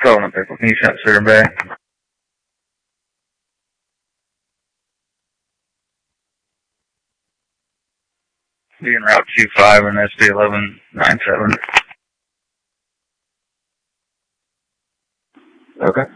Calling a pickle. Can you shut Cedar Bay? Being Route 25 and SD 1197. Okay.